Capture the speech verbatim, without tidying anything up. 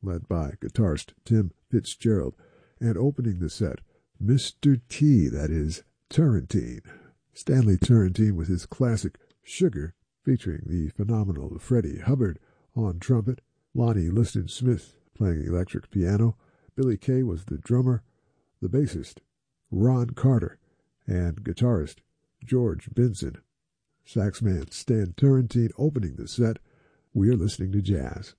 led by guitarist Tim Fitzgerald, and opening the set, Mister T, that is, Turrentine. Stanley Turrentine with his classic Sugar, featuring the phenomenal Freddie Hubbard on trumpet, Lonnie Liston Smith playing electric piano, Billy Kay was the drummer, the bassist, Ron Carter, and guitarist George Benson. Saxman Stan Turrentine opening the set. We are listening to jazz.